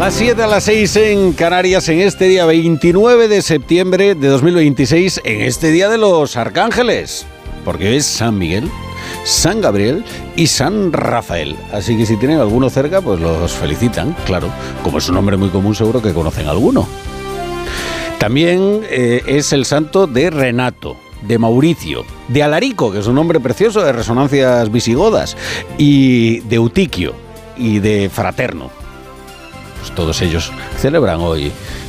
Las 7 a las 6 en Canarias, en este día 29 de septiembre de 2026, en este día de los arcángeles, porque es San Miguel, San Gabriel y San Rafael. Así que si tienen alguno cerca, pues los felicitan, claro. Como es un nombre muy común, seguro que conocen alguno. También es el santo de Renato, de Mauricio, de Alarico, que es un nombre precioso de resonancias visigodas, y de Eutiquio y de Fraterno. Pues todos ellos celebran hoy